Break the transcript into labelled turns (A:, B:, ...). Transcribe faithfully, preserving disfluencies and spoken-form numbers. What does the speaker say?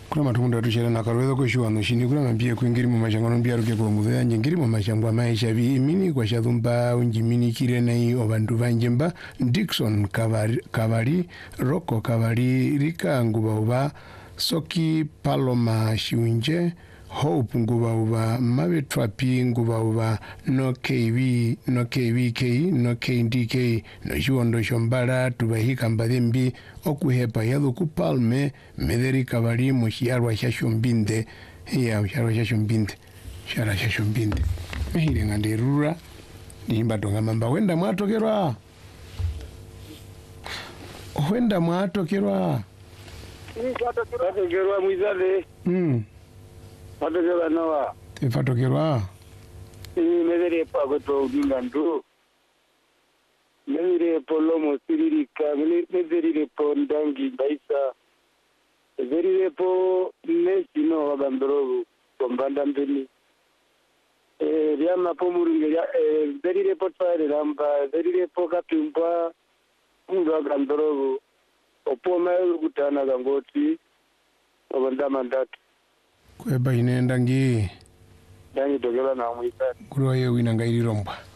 A: Kuna matunda tushela na karwedo ko shuano shini kuna mambia kuingiri mu mashangano mbia ruke ko mu ya ngiri mu mashangwa maisha bi mini kwa shadumba unjimini kirena yi obandu banjemba Dickson Kavari Kavari Rocco Kavari Rika nguba uba Soki Paloma Shiunje Hope nguba uba Mabe Trapi nguba uba no K V no K V K no K D K no Juondo Shombara tubahika mbadembi okuhepa yadu kupalme mederi Kavari mushiarwa shashumbinde ya mushiarwa shashumbinde shara shashumbinde mehile nganderura nimba donga mamba wenda mwatokerwa wenda mwatokerwa
B: Fatokerwa mwizale.
A: Mm.
B: Fatokerwa nawa.
A: Te fatokerwa.
B: Ini medere pa goto gingandu. Medere po lomo siririka. Medere po ndangi baisa. Medere po nesino wagandorogu. Kombanda mbeni. Eh, riama po muringe ya. Eh, medere po tsare ramba. Medere po kapimpa. Mungu wagandorogu. Opo mayo kutana gangoti obanda mandatu
A: kweba inenda ngi
B: dangi dogela na mwisa
A: kuroye wina ngairi romba